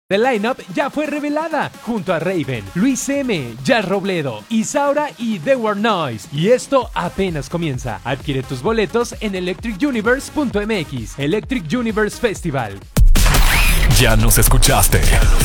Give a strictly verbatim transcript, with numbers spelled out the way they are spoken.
The lineup ya fue revelada, junto a Raven, Luis M, Jazz Robledo, Isaura y The War Noise. Y esto apenas comienza. Adquiere tus boletos en electric universe punto m x. Electric Universe Festival. Ya nos escuchaste.